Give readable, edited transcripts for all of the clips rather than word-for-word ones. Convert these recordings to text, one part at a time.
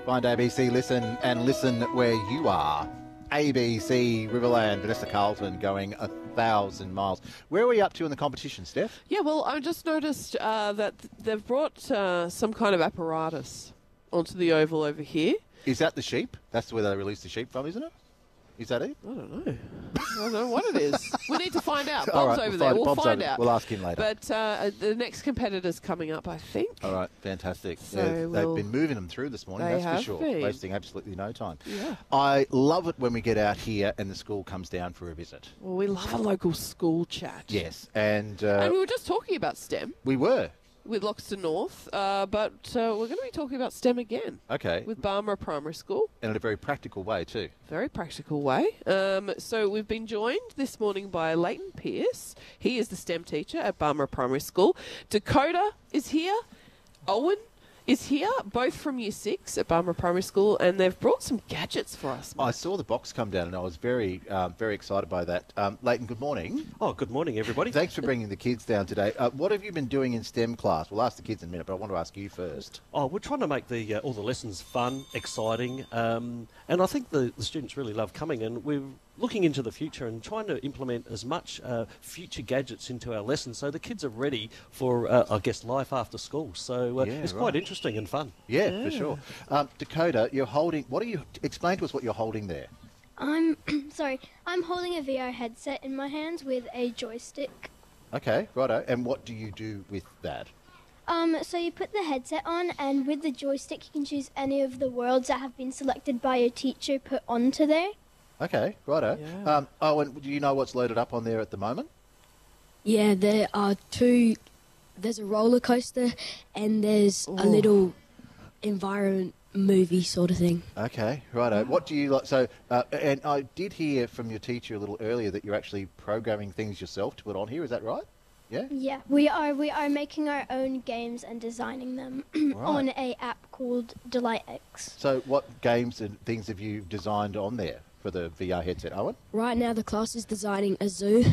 Find ABC Listen and listen where you are. ABC Riverland, Vanessa Carlton going 1,000 miles. Where are we up to in the competition, Steph? Yeah, well, I just noticed that they've brought some kind of apparatus onto the oval over here. Is that the sheep? That's where they release the sheep from, isn't it? Is that it? I don't know. I don't know what it is. We need to find out. All Bob's right, over there. We'll find out. We'll ask him later. But the next competitor's coming up, I think. All right, fantastic. So they've been moving them through this morning, They that's for have sure. been. Wasting absolutely no time. Yeah. I love it when we get out here and the school comes down for a visit. Well, we love a local school chat. Yes, and And we were just talking about STEM we were. with Loxton North, but we're going to be talking about STEM again Okay, with Barmera Primary School. and in a very practical way too. Very practical way. So we've been joined this morning by Leighton Pearce. He is the STEM teacher at Barmera Primary School. Dakota is here. Owen is here, both from Year 6 at Barmera Primary School, and they've brought some gadgets for us. I saw the box come down and I was very excited by that. Leighton, good morning. Oh, good morning, everybody. Thanks for bringing the kids down today. What have you been doing in STEM class? We'll ask the kids in a minute, but I want to ask you first. Oh, we're trying to make all the lessons fun, exciting, and I think the students really love coming, and we're looking into the future and trying to implement as much future gadgets into our lessons so the kids are ready for, I guess, life after school. So it's quite interesting and fun. Yeah, for sure. Dakota, you're holding. Explain to us what you're holding there. I'm sorry. I'm holding a VR headset in my hands with a joystick. Okay, righto. And what do you do with that? So you put the headset on, and with the joystick, you can choose any of the worlds that have been selected by your teacher put onto there. Okay, righto. Yeah. And do you know what's loaded up on there at the moment? Yeah, there are two. There's a roller coaster and there's a little environment movie sort of thing. Okay, righto. What do you like? So, and I did hear from your teacher a little earlier that you're actually programming things yourself to put on here. Is that right? Yeah. Yeah, we are making our own games and designing them on a app called DelightX. So, what games and things have you designed on there for the VR headset, Owen? Right now the class is designing a zoo.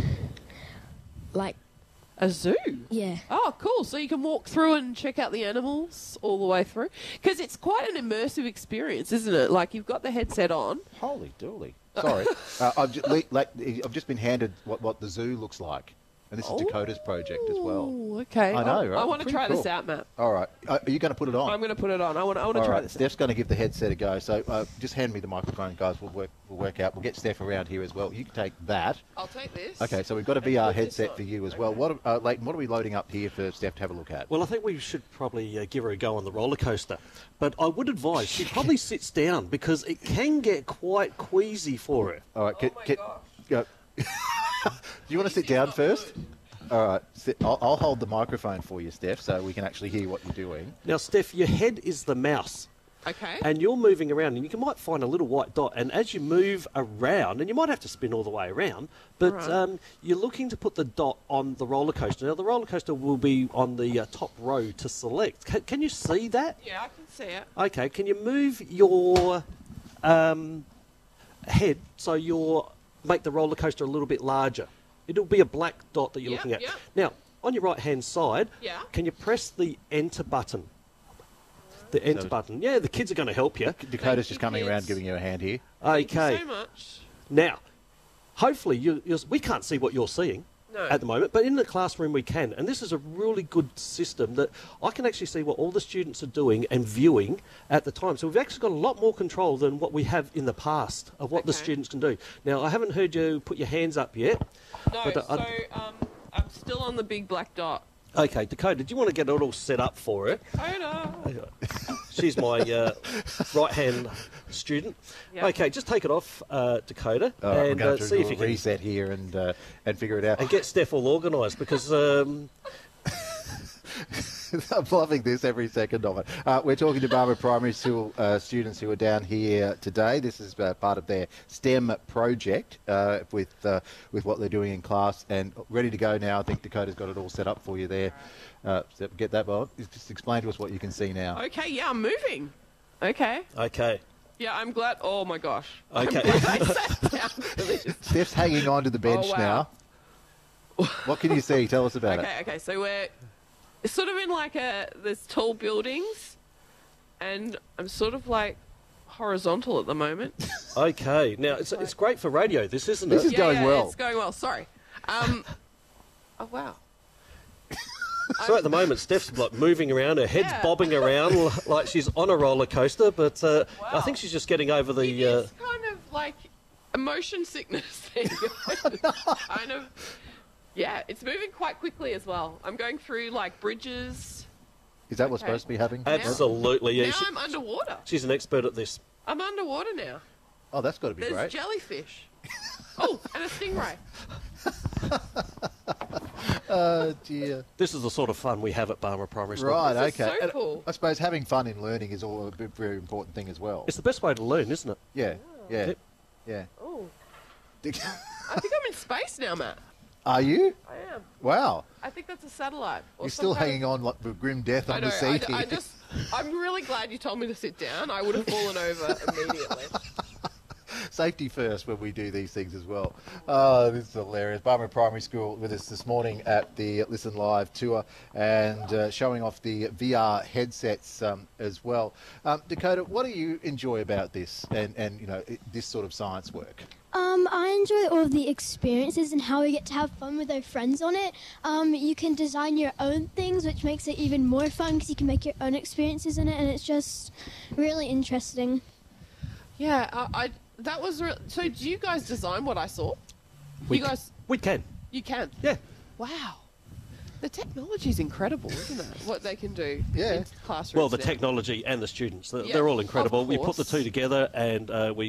A zoo? Yeah. Oh, cool. So you can walk through and check out the animals all the way through? Because it's quite an immersive experience, isn't it? Like, you've got the headset on. Holy dooly. Sorry. I've just been handed what the zoo looks like. And this is Dakota's project as well. Oh, okay. I know, right? I want to Pretty try this cool. out, Matt. All right. Are you going to put it on? I'm going to put it on. I want to All try right. this out. Steph's going to give the headset a go. So just hand me the microphone, guys. We'll work out. We'll get Steph around here as well. You can take that. I'll take this. Okay, so we've got a And VR put this headset on. for you as well. Leighton, what are we loading up here for Steph to have a look at? Well, I think we should probably give her a go on the roller coaster. But I would advise she probably sits down because it can get quite queasy for her. All right. Do you want to sit down first? All right. I'll hold the microphone for you, Steph, so we can actually hear what you're doing. Now, Steph, your head is the mouse. Okay. And you're moving around, and you might find a little white dot. And as you move around, and you might have to spin all the way around, but Right. you're looking to put the dot on the roller coaster. Now, the roller coaster will be on the top row to select. Can you see that? Yeah, I can see it. Okay. Can you move your head so you'll make the roller coaster a little bit larger? It'll be a black dot that you're Yep, looking at. yep. Now, on your right-hand side, Yeah. can you press the enter button? The enter button. Yeah, the kids are going to help you. Dakota's you, just coming kids. around giving you a hand here. Thank Okay. you so much. Now, hopefully, we can't see what you're seeing No. at the moment, but in the classroom we can. And this is a really good system that I can actually see what all the students are doing and viewing at the time. So we've actually got a lot more control than what we have in the past of what the Okay. students can do. Now, I haven't heard you put your hands up yet. No, But, I'm still on the big black dot. Okay, Dakota, do you want to get it all set up for her? Dakota. She's my right-hand student. Yep. Okay, just take it off, Dakota, All right, we're and going to see do if a you can reset here and figure it out. and get Steph all organised because I'm loving this every second of it. We're talking to Barmera Primary School students who are down here today. This is part of their STEM project with what they're doing in class and ready to go now. I think Dakota's got it all set up for you there. So get that, Bob. Just explain to us what you can see now. Okay, yeah, I'm moving. Okay. okay. Yeah, I'm glad. Oh, my gosh. Okay. I'm glad I sat down for this. Steph's hanging on to the bench Oh, wow. now. What can you see? Tell us about it. Okay, so we're sort of in like there's tall buildings, and I'm sort of like horizontal at the moment. Okay, now it's great for radio, this, isn't This it? is going well. It's going well. Sorry. Oh wow. So at the moment, Steph's like moving around, her head's Yeah. bobbing around like she's on a roller coaster, but I Wow. think she's just getting over It the... is kind of like motion sickness thing. Kind of. Yeah, it's moving quite quickly as well. I'm going through like bridges. Is that what's Okay. supposed to be happening? Absolutely, yeah. Now I'm underwater. She's an expert at this. I'm underwater now. Oh, that's got to be There's great. jellyfish. Oh, and a stingray. Oh, dear. This is the sort of fun we have at Barmah Primary School. Right, This is okay. so And cool. I suppose having fun in learning is all very important thing as well. It's the best way to learn, isn't it? Yeah, yeah, Yep. yeah. Oh, I think I'm in space now, Matt. Are you? I am. Wow. I think that's a satellite. Or You're some still kind hanging on like with grim death I on know. the seat I here. I'm really glad you told me to sit down. I would have fallen over immediately. Safety first when we do these things as well. Oh, this is hilarious. Barmah Primary School with us this morning at the Listen Live tour and showing off the VR headsets as well. Dakota, what do you enjoy about this and you know, this sort of science work? I enjoy all of the experiences and how we get to have fun with our friends on it. You can design your own things, which makes it even more fun because you can make your own experiences in it, and it's just really interesting. Yeah, that was so. Do you guys design what I saw? We You guys, We can. you can. Yeah. Wow, the technology's incredible, isn't it? What they can do Yeah. in classrooms. Well, the now. technology and the students, Yeah, they're all of incredible. We put the course. two together and we